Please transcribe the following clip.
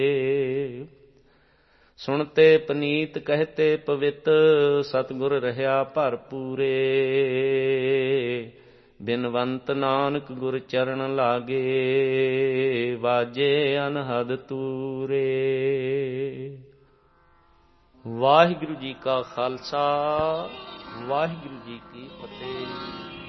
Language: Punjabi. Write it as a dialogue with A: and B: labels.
A: ਸੁਣਤੇ ਪਨੀਤ ਕਹਤੇ ਪਵਿੱਤ, ਸਤਿਗੁਰ ਰਹਿਆ ਭਰਪੂਰੇ। ਬਿਨਵੰਤ ਨਾਨਕ ਗੁਰ ਚਰਨ ਲਾਗੇ, ਵਾਜੇ ਅਨਹਦ ਤੂਰੇ। ਵਾਹਿਗੁਰੂ ਜੀ ਕਾ ਖਾਲਸਾ, ਵਾਹਿਗੁਰੂ ਜੀ ਕੀ ਫਤਿਹ।